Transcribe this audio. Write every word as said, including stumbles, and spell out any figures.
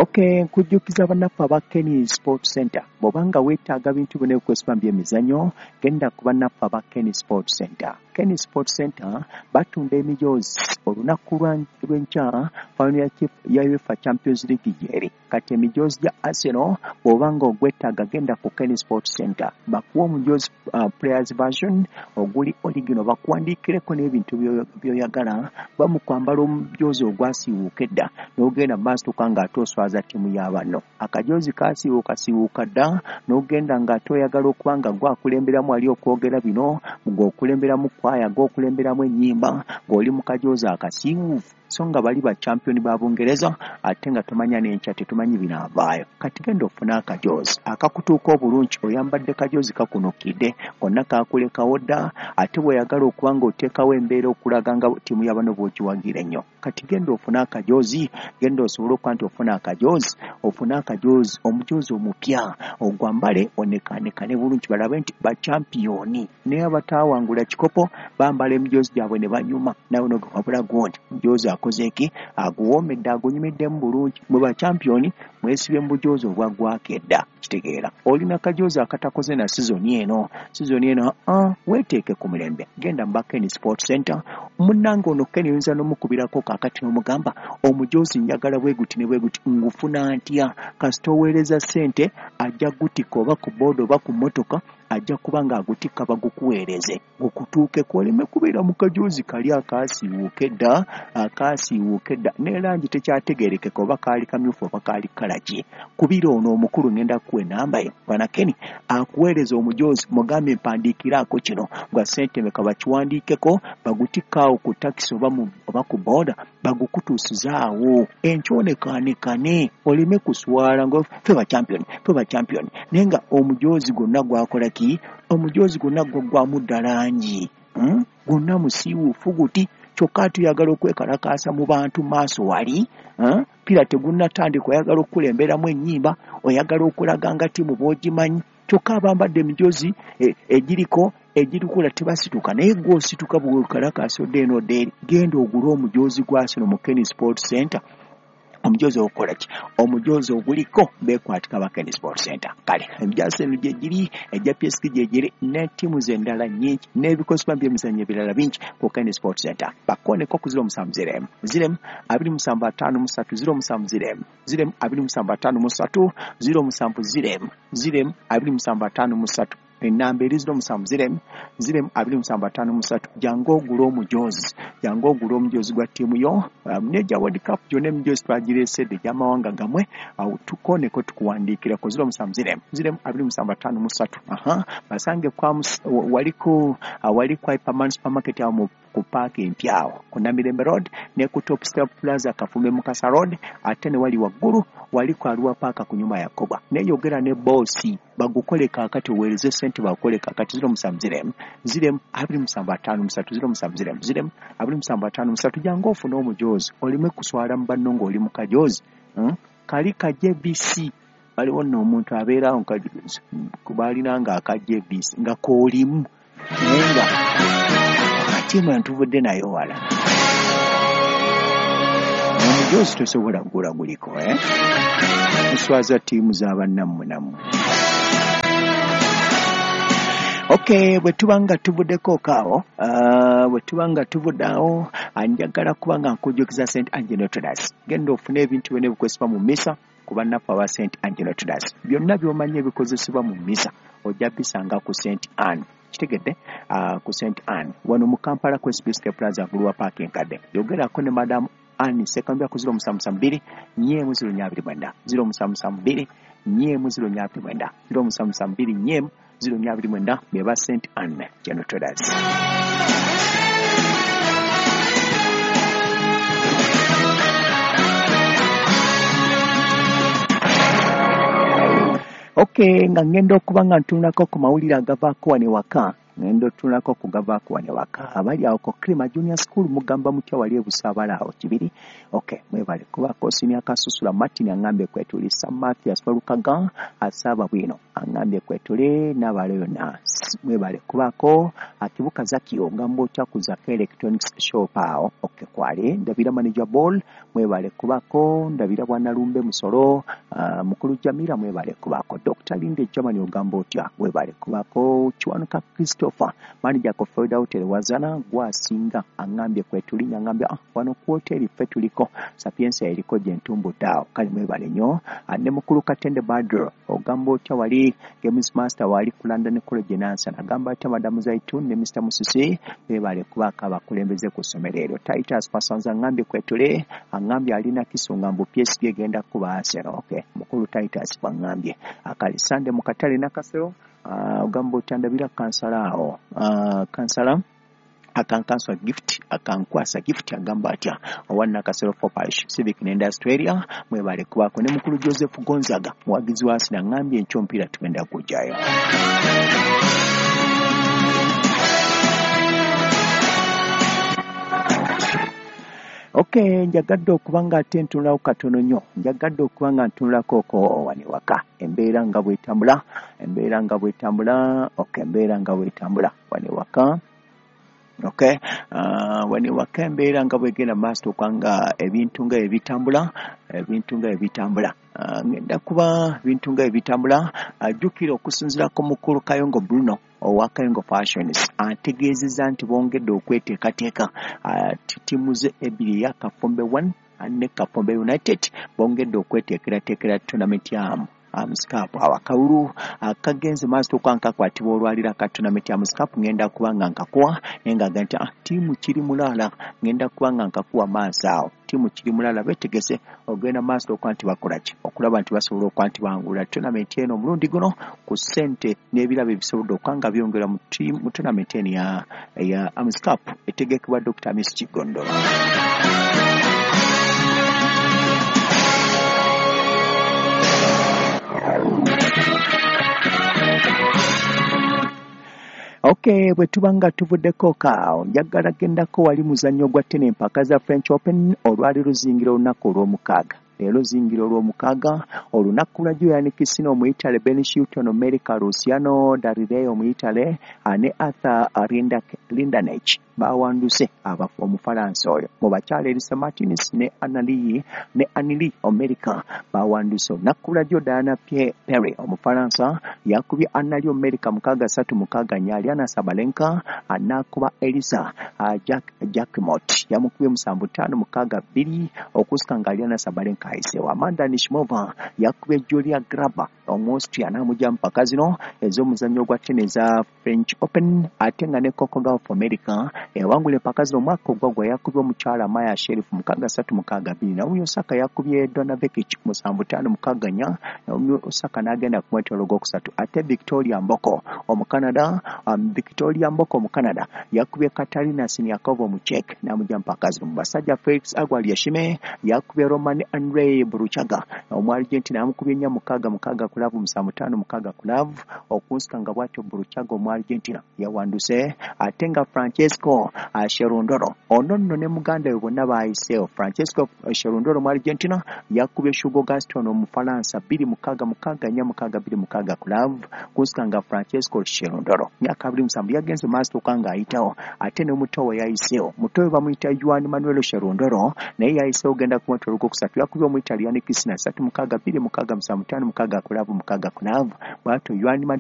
Okay, nkujjukiza bannaffe aba Kenny Sports Center. Bw'obanga weetaaga bintu bino ebikozesebwa by'emizannyo, genda ku bannaffe aba Kenny Sports Center. Kenny Sports Center batunda emijoozi olunaku lw'enkya final ya UEFA Champions League yeri. Kati emijoozi gya Arsenal bw'obanga ogwetaaga genda ku Kenny Sports Center. Bakuwa omujoozi uh, players version oguli original, bakuwandiikireko n'ebintu by'oyagala, bamukwambala omujoozi ogwasiiwuuka edda n'ogenda maastuka ng'ate oswaza ttiimu y'abanno. Akajoozi kaasiiwuuka siiwuuka dda n'ogenda ng'ate oyagala okuba nga gwakulemberamu ali okwogera bino, ng'okulemberamu kwaya, ng'okulemberamu ennyimba, ng'oli mu kajoozi akasiiwuufu. So nga bali ba champion ba Bungereza ate nga tumanya n'enkya tetumanyi binaavaayo. Kati genda ofuna akajoozi akakutuuka obulungi, oyambadde kajoozi kakunukidde, konna kaakulekawo dda, ate bw'oyagala okuba nga oteekawo embeera okulaga nga ttiimu y'abanno bw'ogiwagira ennyo. Kati genda ofuna akajoozi, genda osobole okuba nti ofuna akajoozi, ofuna akajoozi, omujoozi omupya, ogwambale onekaanekane bulungi balabe nti ba champiyoni. Naye abataawangula kikopo bambala emijoozi gyabwe ne banyuma, nawe n'ogwabula gundi mujoozi akozeeki aguwoomedde agunyumiddemu bulungi. Mwe ba champiyoni mwesibye mu bujoozi obwaggwako edda. Kitegeera olina akajoozi akatakoze na sizoni eno, sizoni eno uh, weeteeke ku mulembe, genda mu Kenny Sports Center. Munnange ono Kenny oyinza n'omukubirako kaakati n'omugamba omujoozi njagala bwe guti ne bwe guti, ngufuna ntya? Kasita oweereza ssente ajja gutika oba ku booda oba ku mmotoka, ajja kuba nga agutika bagukuweereze gukutuuke kwoleme kubeera mu kajoozi kali akaasiiwuuka edda, akaasiiwuuka edda ne langi tekyategeerekeka oba kaali kamyufu oba kaali kalaki. Kubira ono omukulu ngenda kuwa enamba ye, bwana Kenny akuweereza omujoozi, mugambe mpandiikiraako kino gwa ssente meka bakiwandiikeko, bagutikkaawo ku takisi oba, oba ku booda bagukutuusizaawo enkyonekaanekane oleme kuswala ngo ffe ba champion ffe ba champion. Naye nga omujoozi gwonna gwakola ki? Omujoozi gwonna gwaggwamu dda langi, hmm? Gwonna musiiwuufu guti, kyokka tuyagala okwekalakaasa mu bantu maaso wali, hmm? Pira tegunnatandika oyagala okukulemberamu ennyimba, oyagala okulaga nga ttiimu bw'ogimanyi, kyokka abambadde emijoozi e, egiriko egirikula tebasituka, naye gw'osituka bw'okalakaasa odde eno odde eri. Genda ogule omujoozi gwa Arsenal mu Kenny Sports Center. Omujoozi okola ki? Omujoozi oguliko beekwatika ba Kenny Sports Center. Kale emijoozi eno gye giri, ejja P S G gye giri, ne ttiimu z'endala nnyingi n'ebikozesebwa by'emizannyo ebirala bingi ku Kenny Sports Center. Bakooneko ku ziro musanvu ziremu ziremu abiri musanvu ataano mu ssatu ziro musanvu ziremu ziremu abiri musanvu ataano mu ssatu ziro musanvu ziremu ziremu abiri musanvu ataano mu ssatu. Ennamba eri ziro musanvu ziremu ziremu abiri musanvu ataano mu ssatu. Jangu ogule omujoozi, jangu ogule omujoozi gwa ttiimu yo. N'egya World Cup gyonna emijoozi twagireesedde egy'amawanga gamwe, awo tukooneko tukuwandiikira ku ziro musanvu ziremu ziremu abiri musanvu ataano mu ssatu. Aha, basange kwa waliko waliko Hyperman Supermarket awo mu ku paaka empyawo ku Namirembe Road ne ku Top Step Plaza Kafume Mukasa Road, ate ne wali waggulu wali ku Arua Paaka ku nyuma ya Koba. Neyogera ne boosi bagukole kaakati oweereze ssente bakole kaakati ziro musanvu ziremu ziremu abiri musanvu ataano mu ssatu ziro musanvu ziremu ziremu abiri musanvu ataano mu ssatu. Jangu ofune omujoozi oleme kuswala mu banno ng'oli mu kajoozi, hmm? Kali ka J B C waliwo nno omuntu abeerawo kubaalina nga aka J B C nga koolimu naye nga ttiimu entuvudde nayo wala omujoozi tosobola kugula guliko, eh? Muswaza ttiimu z'abannammwe nammwe. Okay, bwe tuba nga tuvuddeko kaawo, uh, bwe tuba nga tuvudde awo, njagala kuba nga nkujjukiza Saint Angelo Traders. Genda ofune ebintu byonna ebikozesebwa mu mmisa ku bannaffe aba Saint Angelo Traders. Byonna by'omanyi ebikozesebwa mu mmisa ojja bisanga ku Saint Anne. Kitegedde uh, ku Saint Anne wano mu Kampala ku S B S Plaza Arua Paaka enkadde. Yogerako ne Madam Anne Sekambya ku ziro musanvu musanvu bbiri nnyemu ziro nnya abiri mwenda ziro musanvu musanvu bbiri nnyemu ziro nnya abiri mwenda ziro musanvu musanvu bbiri nnyemu ziro nnya abiri mwenda be ba Saint Anne General Traders. Okay, nga ngenda okuba nga ntunulako ku mawulire agavaako wano ewaka Ngendo tunako kugava ku wane waka abali awo ko Krima Junior School mugamba mutya wali ebusabala awo kibiri. Okay, mwebale kuba ko senior kasusula Martin angambe kwetuli Samathia Swalukaga asaba bwino angambe kwetuli nabale yona mwebale kuba ko akibuka Zakio ngambo cha kuzaka electronics shop awo. Okay, kwali ndabira manager ball mwebale kuba ko ndabira bwana Lumbe Musoro uh, mukulu Jamila mwebale kuba ko Doctor Linde Germany ogambo tya mwebale kuba ko Chwanuka Christopher manager ko Florida Hotel wazana gwasinga angambye kwetuli nyangambye ah wano ku hotel fetuliko Sapienza iliko jentumbu dao kali mwebale nyo ane mukulu Katende Badr ogambo tya wali Games Master wali ku London College Nansa nagamba ata Madam Zaitun ne Mister Musisi mwebale kuba kaba kulembeze ku somerero Titus Pasanza ngambye kwetuli angambye alina kisunga mbu P S G genda kuba Arsenal. Okay, mukulu Titus bangambye akali Sande mukatale nakasero Uh, ugambo tandabira kansalao uh, kansala akankanswa gift akankwasa gift agamba atya owanna kasero for parish civic and industry area mwebale kubako ne mukulu Joseph Gonzaga muwagizi wa Arsenal ngambye enchompira tugenda kujayo. Okay, njagadde okubanga ate ntunulawo katono nnyo njagadde okubanga ntunulako oko wani waka embeera nga bwetambula embeera nga bwetambula okay embeera nga bwetambula wani waka okay uh, wani waka embeera nga bwegenda maaso kwanga ebintu nga ebitambula ebintu nga ebitambula uh, ngenda kuba bintu nga ebitambula ajjukira uh, okusinzira ku mukulu Kayongo Bruno owa Kayongo Fashions ategeezezza nti bongedde okweteekateeka uh, ttiimuze ebiri ya Kafumbe one ne Kafumbe United bongedde okweteekerateekera tournament yamu Amuskapu awakawuru akagenze maaso kwanka kwatibwa olwalira ka tournament ya Amuskapu ngenda kubanga nkakuwa nenga ganta ah, timu kiri mulala ngenda kubanga nkakuwa maaso timu kiri mulala betegese ogenda maaso kwanti bakolaki okulaba nti basobola okwanti bangula tournament eno mulundi guno ku sente n'ebirabe bisobola okwanga byongera mu team mu tournament eno ya ya Amuskapu etegekebwa Doctor Miss Kigondo. Okay, bwe tubanga tuvuddeko kaawo njagala gendako wali muzannyo gwa ttene empaka za French Open olwali luzingira olunaku olw'omukaaga. Leero zingiro olw'omukaaga olunaku lwa Joan Kisino omuyitale Ben Shilton America Luciano Darile omuyitale ane Arthur Rindanech bawanduse abafu omufalansa oyo mu bakyala Elisa Martinez ne Anali ne Anili America bawanduse olunaku lwa Jordan Perry omufalansa yakubye Anali America mukaaga satu mukaaga nya Aliana Sabalenka anakuba Elisa uh, Jack Jackmot yamukubye musanvu ttaano mukaaga bbiri okusikanga Aliana Sabalenka aisewa. Amanda Nishimova yakubye Julia Graba Omustria namujja mpaka zino ez'omuzannyo gwa ttene za French Open ate nga ne Coco Gauff America ewangule mpaka zino omwaka ogwagwa yakubye omukyala Maya Sherif mukaaga ssatu mukaaga bbiri Naomi Osaka yakubye Donna Vekic musanvu ttaano mukaaga nnya Naomi Osaka n'agenda ku mwetolo gw'okusatu ate Victoria Mboko omu Canada um, Victoria Mboko mu Canada yakubye Katarina Siniakova mu Czech namujja mpaka zino mu basajja Felix Agwaliashime yakubye Roman Andrei Buruchaga omu Argentina yamukubye nnya mukaaga mukaaga kulavu musanvu ttaano mukaaga kulavu okunsika nga bw'atyo Buruchaga omu Argentina yawanduse ate nga Francesco uh, Sherondoro ono nno ne muganda we bonna baayiseo Francesco uh, Sherondoro mu Argentina yakubye Hugo Gaston omu Faransa bbiri mukaaga mukaaga nnya mukaaga bbiri mukaaga kulavu kunsika nga Francesco Sherondoro myaka abiri musanvu yagenze maaso kanga ayitawo ate ne mutowe yayiseo mutowe bamuyita Juan Manuel Sherondoro naye yayiseo genda ku mwetolo gw'okusatu yakubye omu Italian Kisina ssatu mukaaga bbiri mukaaga musanvu ttaano mukaaga kulavu mukaaga kulavu bw'atyo Juan